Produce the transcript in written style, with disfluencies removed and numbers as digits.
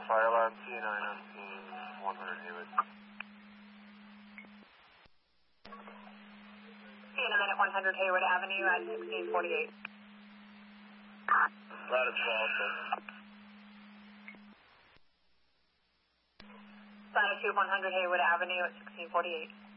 fire alarm, T9 on scene, 100 Haywood. See you in a minute, 100 Haywood Avenue at 1648. Lattice 100 Haywood Avenue at 1648.